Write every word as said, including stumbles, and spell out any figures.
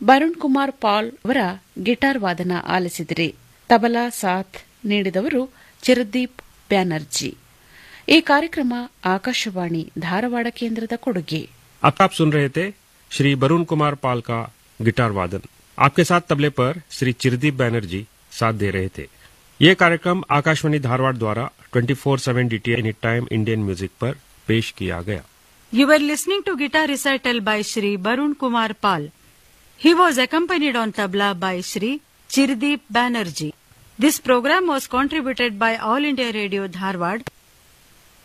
ಬರುಣ್ ಕುಮಾರ್ ಪಾಲ್ ಅವರ ಗಿಟಾರ್ ವಾದನ ಆಲಿಸಿದಿರಿ. ತಬಲಾ ಸಾಥ್ ನೀಡಿದವರು ಚಿರದೀಪ್ ಬ್ಯಾನರ್ಜಿ. ಈ ಕಾರ್ಯಕ್ರಮ ಆಕಾಶವಾಣಿ ಧಾರವಾಡ ಕೇಂದ್ರದ ಕೊಡುಗೆ. अब आप सुन रहे थे श्री वरुण कुमार पाल का गिटार वादन. आपके साथ तबले पर श्री चिरदीप बैनर्जी साथ दे रहे थे. ये कार्यक्रम आकाशवाणी धारवाड़ द्वारा twenty four seven D T any time Indian music पर पेश किया गया. You were listening to guitar recital by Shri Barun Kumar Pal. He was accompanied on tabla by Shri Chirdeep Banerjee. This program was contributed by All India Radio Dharwad